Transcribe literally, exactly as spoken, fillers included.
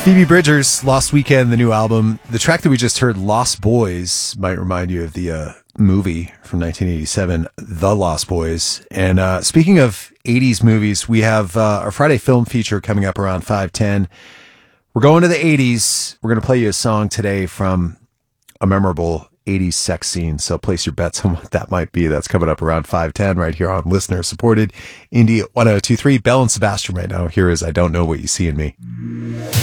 Phoebe Bridgers, Lost Weekend, the new album. The track that we just heard, Lost Boys, might remind you of the uh, movie from nineteen eighty-seven, The Lost Boys. And uh, speaking of eighties movies, we have uh, our Friday film feature coming up around five ten. We're going to the eighties. We're going to play you a song today from a memorable eighties sex scene. So place your bets on what that might be. That's coming up around five ten right here on Listener Supported Indie one oh two three. Belle and Sebastian right now. Here is I Don't Know What You See in Me.